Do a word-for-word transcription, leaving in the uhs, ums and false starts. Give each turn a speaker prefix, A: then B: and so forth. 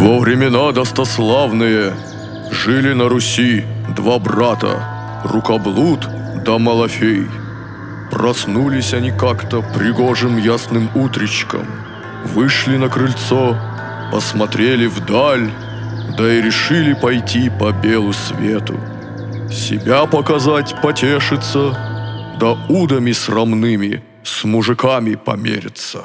A: Во времена достославные жили на Руси два брата, Рукоблуд да Малафей. Проснулись они как-то пригожим ясным утречком, вышли на крыльцо, посмотрели вдаль, да и решили пойти по белу свету, себя показать, потешиться, да удами срамными с мужиками помериться.